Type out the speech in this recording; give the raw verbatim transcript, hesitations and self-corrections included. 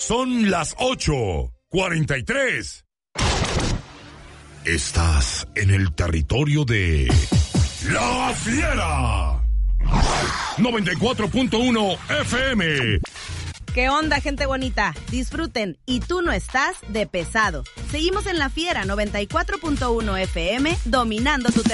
Son las ocho cuarenta y tres. Estás en el territorio de La Fiera. noventa y cuatro punto uno F M. ¿Qué onda, gente bonita? Disfruten Y Tú No Estás de Pesado. Seguimos en La Fiera noventa y cuatro punto uno F M, dominando tu territorio.